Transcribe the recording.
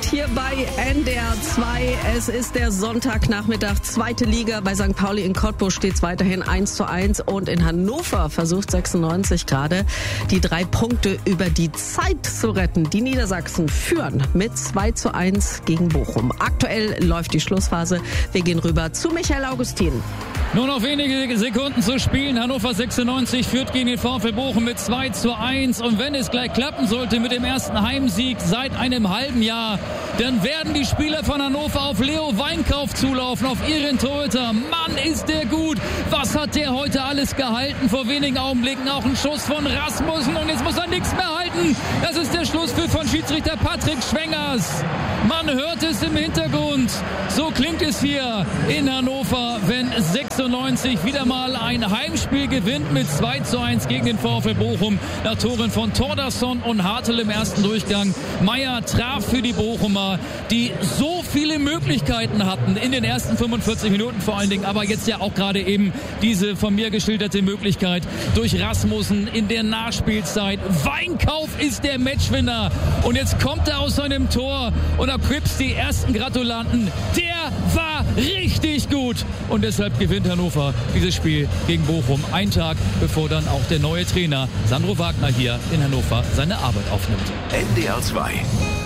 hier bei NDR 2. Es ist der Sonntagnachmittag, zweite Liga. Bei St. Pauli in Cottbus steht es weiterhin 1:1 und in Hannover versucht 96 gerade die 3 Punkte über die Zeit zu retten. Die Niedersachsen führen mit 2:1 gegen Bochum. Aktuell läuft die Schlussphase. Wir gehen rüber zu Michael Augustin. Nur noch wenige Sekunden zu spielen. Hannover 96 führt gegen den VfL Bochum mit 2:1. Und wenn es gleich klappen sollte mit dem ersten Heimsieg seit einem halben Jahr, dann werden die Spieler von Hannover auf Leo Weinkauf zulaufen, auf ihren Torhüter. Mann, ist der gut. Was hat der heute alles gehalten? Vor wenigen Augenblicken auch ein Schuss von Rasmussen. Und jetzt muss er nichts mehr halten. Das ist der Schlusspfiff von Schiedsrichter Patrick Schwengers. Man hört es im Hintergrund. So klingt es hier in Hannover, wenn 96 wieder mal ein Heimspiel gewinnt mit 2:1 gegen den VfL Bochum. Nach Toren von Thordarson und Hartl im ersten Durchgang. Meier traf für die Bochumer, die so viele Möglichkeiten hatten in den ersten 45 Minuten vor allen Dingen. Aber jetzt ja auch gerade eben diese von mir geschilderte Möglichkeit durch Rasmussen in der Nachspielzeit. Weinkauf ist der Matchwinner. Und jetzt kommt er aus seinem Tor und erquipst die ersten Gratulanten. Der war richtig gut. Und deshalb gewinnt Hannover dieses Spiel gegen Bochum. Einen Tag, bevor dann auch der neue Trainer Sandro Wagner hier in Hannover seine Arbeit aufnimmt. NDR 2